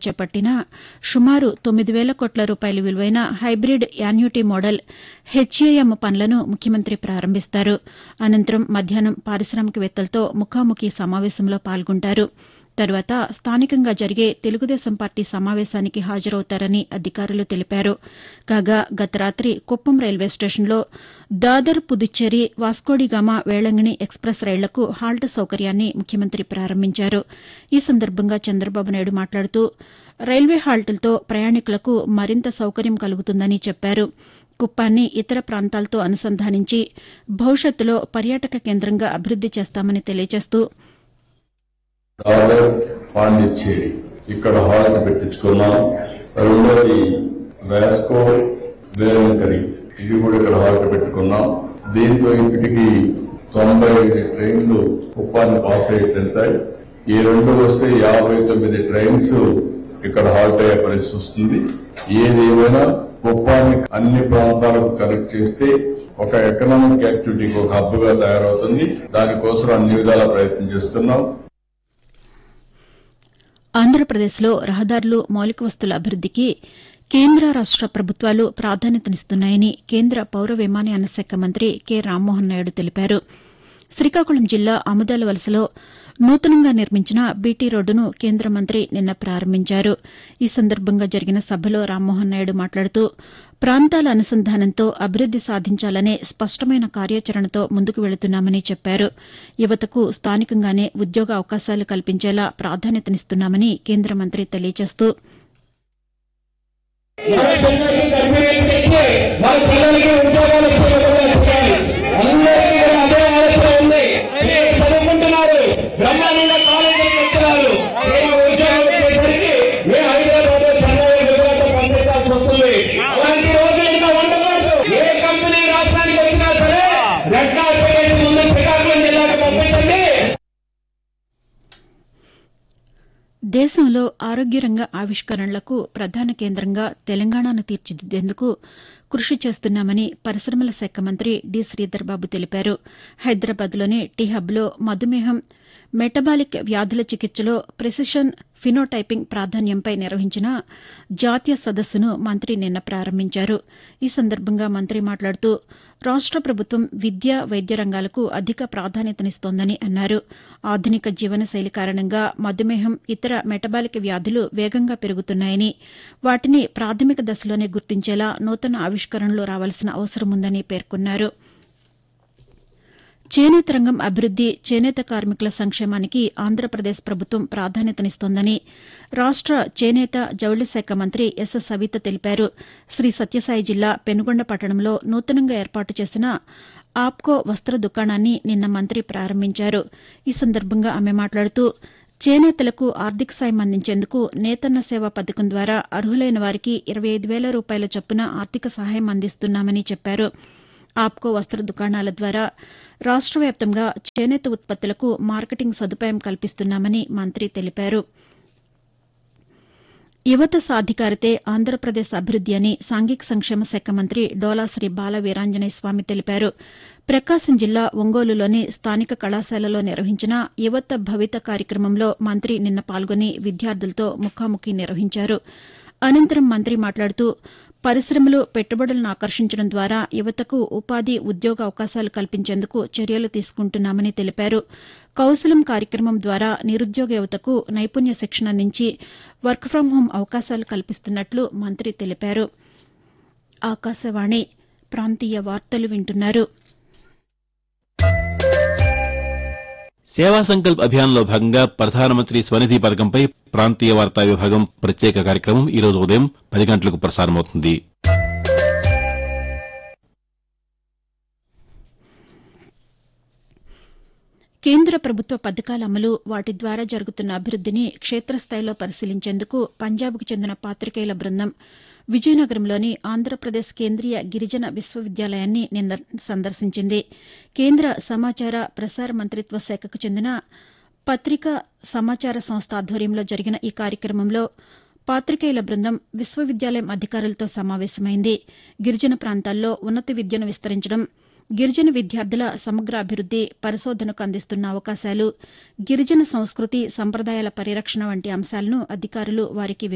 చేపట్టిన సుమారు 9,000 కోట్ల రూపాయల విలువైన హైబ్రిడ్ యాన్యుటీ మోడల్ హెచ్ఏఎం పనులను ముఖ్యమంత్రి ప్రారంభిస్తారు. అనంతరం మధ్యాహ్నం పారిశామికవేత్తలతో ముఖాముఖి సమావేశంలో పాల్గొంటారు. తర్వాత స్థానికంగా జరిగే తెలుగుదేశం పార్టీ సమావేశానికి హాజరవుతారని అధికారులు తెలిపారు. కాగా గత రాతి కుప్పం రైల్వే స్టేషన్లో Dadar Puducherry Vasco da Gama Velankanni express రైళ్లకు halt సౌకర్యాన్ని ముఖ్యమంత్రి ప్రారంభించారు. ఈ సందర్భంగా చంద్రబాబు నాయుడు మాట్లాడుతూ రైల్వే హాల్టులతో ప్రయాణికులకు మరింత సౌకర్యం కలుగుతుందని చెప్పారు. కుప్పాన్ని ఇతర ప్రాంతాలతో అనుసంధానించి భవిష్యత్తులో పర్యాటక కేంద్రంగా అభివృద్ది చేస్తామని తెలియజేస్తూ దాదర్ పాండిచ్చేరి ఇక్కడ హాల్ట్ పెట్టించుకున్నాం. రెండోది వాస్కో వేలంకరి ఇది కూడా ఇక్కడ హాల్ట్ పెట్టుకున్నాం. దీంతో ఇప్పటికి 95 ట్రైన్లు కుప్పాన్ని పాస్ అయ్యి వెళ్తాయి. ఈ రెండు వస్తే 59 ట్రైన్స్ ఇక్కడ హాల్ట్ అయ్యే పరిస్థితి వస్తుంది. ఏదేమైనా కుప్పాన్ని అన్ని ప్రాంతాలకు కనెక్ట్ చేస్తే ఒక ఎకనామిక్ యాక్టివిటీకి ఒక హబ్ గా తయారవుతుంది. దానికోసం అన్ని విధాల ప్రయత్నం చేస్తున్నాం. ఆంధ్రప్రదేశ్లో రహదారులు, మౌలిక వస్తుల అభివృద్దికి కేంద్ర రాష్ట ప్రభుత్వాలు ప్రాధాన్యతనిస్తున్నాయని కేంద్ర పౌర విమానయాన శాఖ మంత్రి కె రామ్మోహన్ నాయుడు తెలిపారు. శ్రీకాకుళం జిల్లా ఆముదాల వలసలో నూతనంగా నిర్మించిన బీటీ రోడ్డును కేంద్ర మంత్రి నిన్న ప్రారంభించారు. ఈ సందర్భంగా జరిగిన సభలో రామ్మోహన్ నాయుడు మాట్లాడుతూ ప్రాంతాల అనుసంధానంతో అభివృద్ది సాధించాలనే స్పష్టమైన కార్యాచరణతో ముందుకు వెళుతున్నామని చెప్పారు. యువతకు స్థానికంగానే ఉద్యోగ అవకాశాలు కల్పించేలా ప్రాధాన్యతనిస్తున్నామని కేంద్ర మంత్రి తెలియజేస్తూ దేశంలో ఆరోగ్య రంగ ఆవిష్కరణలకు ప్రధాన కేంద్రంగా తెలంగాణను తీర్చిదిద్దేందుకు కృషి చేస్తున్నామని పరిశ్రమల శాఖ మంత్రి డి శ్రీధర్బాబు తెలిపారు. హైదరాబాద్లోని టీ హబ్లో మధుమేహం, మెటబాలిక్ వ్యాధుల చికిత్సలో ప్రెసిషన్ ఫినోటైపింగ్ ప్రాధాన్యంపై నిర్వహించిన జాతీయ సదస్సును మంత్రి నిన్న ప్రారంభించారు. ఈ సందర్భంగా మంత్రి మాట్లాడుతూ రాష్ట ప్రభుత్వం విద్య, వైద్య రంగాలకు అధిక ప్రాధాన్యతనిస్తోందని అన్నారు. ఆధునిక జీవనశైలి కారణంగా మధుమేహం, ఇతర మెటబాలిక్ వ్యాధులు వేగంగా పెరుగుతున్నాయని, వాటిని ప్రాథమిక దశలోనే గుర్తించేలా నూతన ఆవిష్కరణలు రావాల్సిన అవసరం ఉందని పేర్కొన్నారు. చేనేత రంగం అభివృద్ది, చేనేత కార్మికుల సంక్షేమానికి ఆంధ్రప్రదేశ్ ప్రభుత్వం ప్రాధాన్యతనిస్తోందని రాష్ట చేనేత జౌళి శాఖ మంత్రి ఎస్ సవిత తెలిపారు. శ్రీ సత్యసాయి జిల్లా పెనుగొండ పట్టణంలో నూతనంగా ఏర్పాటు చేసిన ఆప్కో వస్త్ర దుకాణాన్ని నిన్న మంత్రి ప్రారంభించారు. ఈ సందర్భంగా ఆమె మాట్లాడుతూ చేనేతలకు ఆర్థిక సాయం అందించేందుకు నేతన్న సేవా పథకం ద్వారా అర్హులైన వారికి 25,000 రూపాయల చొప్పున ఆర్థిక సహాయం అందిస్తున్నామని చెప్పారు. ఆప్కో వస్త్ర దుకాణాల ద్వారా రాష్ట వ్యాప్తంగా చేనేత ఉత్పత్తులకు మార్కెటింగ్ సదుపాయం కల్పిస్తున్నామని మంత్రి తెలిపారు. యువత సాధికారతే ఆంధ్రప్రదేశ్ అభివృద్ది అని సాంఘిక సంక్షేమ శాఖ మంత్రి డోలా శ్రీ బాల వీరాంజనేయ స్వామి తెలిపారు. ప్రకాశం జిల్లా ఒంగోలులోని స్థానిక కళాశాలలో నిర్వహించిన యువత భవిత కార్యక్రమంలో మంత్రి నిన్న పాల్గొని విద్యార్థులతో ముఖాముఖి నిర్వహించారు. అనంతరం మంత్రి మాట్లాడుతూ పరిశ్రమలు, పెట్టుబడులను ఆకర్షించడం ద్వారా యువతకు ఉపాధి, ఉద్యోగ అవకాశాలు కల్పించేందుకు చర్యలు తీసుకుంటున్నామని తెలిపారు. కౌశలం కార్యక్రమం ద్వారా నిరుద్యోగ యువతకు నైపుణ్య శిక్షణ అందించి వర్క్ ఫ్రం హోం అవకాశాలు కల్పిస్తున్నట్లు మంత్రి తెలిపారు. ఆకాశవాణి ప్రాంతీయ వార్తలు వింటున్నారు. సేవా సంకల్ప్ అభియాన్లో భాగంగా ప్రధానమంత్రి స్వనిధి పథకంపై ప్రాంతీయ వార్తా విభాగం ప్రత్యేక కార్యక్రమం ఈ రోజు ఉదయం 10 గంటలకు ప్రసారమవుతుంది. కేంద్ర ప్రభుత్వ పథకాల అమలు, వాటి ద్వారా జరుగుతున్న అభివృద్దిని క్షేత్రస్థాయిలో పరిశీలించేందుకు పంజాబ్కు చెందిన పాతికేయుల బృందం విజయనగరంలోని ఆంధ్రప్రదేశ్ కేంద్రీయ గిరిజన విశ్వవిద్యాలయాన్ని నిన్న సందర్శించింది. కేంద్ర సమాచార ప్రసార మంత్రిత్వ శాఖకు చెందిన పత్రికా సమాచార సంస్థ ఆధ్వర్యంలో జరిగిన ఈ కార్యక్రమంలో పాతికేయుల బృందం విశ్వవిద్యాలయం అధికారులతో సమావేశమైంది. గిరిజన ప్రాంతాల్లో ఉన్నత విద్యను విస్తరించడం, గిరిజన విద్యార్థుల సమగ్ర అభివృద్ది, పరిశోధనకు అందిస్తున్న అవకాశాలు, గిరిజన సంస్కృతి, సంప్రదాయాల పరిరక్షణ వంటి అంశాలను అధికారులు వారికి